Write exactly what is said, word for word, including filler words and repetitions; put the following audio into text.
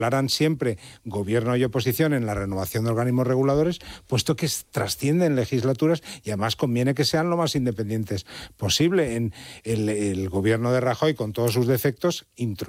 hablarán siempre gobierno y oposición en la renovación de organismos reguladores, puesto que trascienden legislaturas y además conviene que sean lo más independientes posible. En el, el gobierno de Rajoy, con todos sus defectos, introdujo